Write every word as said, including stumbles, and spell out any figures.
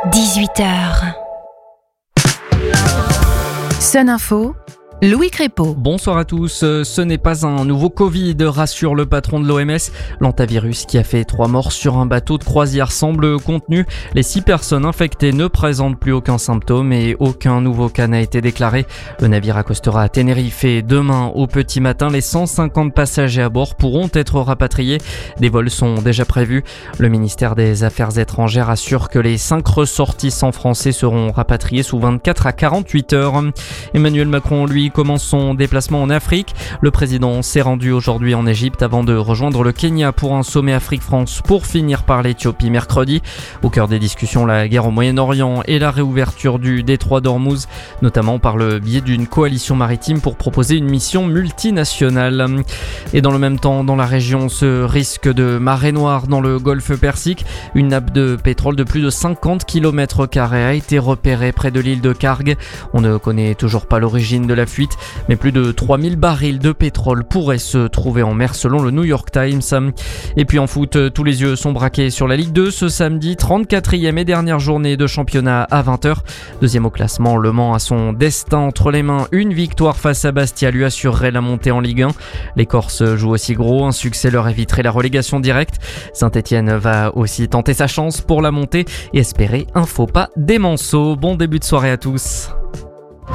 dix-huit heures. Sun Info, Louis Crépeau. Bonsoir à tous. Ce n'est pas un nouveau Covid, rassure le patron de l'O M S. L'hantavirus qui a fait trois morts sur un bateau de croisière semble contenu. Les six personnes infectées ne présentent plus aucun symptôme et aucun nouveau cas n'a été déclaré. Le navire accostera à Tenerife et demain au petit matin, les cent cinquante passagers à bord pourront être rapatriés. Des vols sont déjà prévus. Le ministère des Affaires étrangères assure que les cinq ressortissants français seront rapatriés sous vingt-quatre à quarante-huit heures. Emmanuel Macron, lui, commence son déplacement en Afrique. Le président s'est rendu aujourd'hui en Égypte avant de rejoindre le Kenya pour un sommet Afrique-France pour finir par l'Éthiopie mercredi. Au cœur des discussions, la guerre au Moyen-Orient et la réouverture du détroit d'Ormuz, notamment par le biais d'une coalition maritime pour proposer une mission multinationale. Et dans le même temps, dans la région, ce risque de marée noire dans le golfe Persique, une nappe de pétrole de plus de cinquante kilomètres carrés a été repérée près de l'île de Kharg. On ne connaît toujours pas l'origine de la fuite, mais plus de trois mille barils de pétrole pourraient se trouver en mer selon le New York Times. Et puis en foot, tous les yeux sont braqués sur la Ligue deux ce samedi, trente-quatrième et dernière journée de championnat à vingt heures. Deuxième au classement, Le Mans a son destin entre les mains. Une victoire face à Bastia lui assurerait la montée en Ligue un. Les Corses jouent aussi gros, un succès leur éviterait la relégation directe. Saint-Etienne va aussi tenter sa chance pour la montée et espérer un faux pas des Manceaux. Bon début de soirée à tous.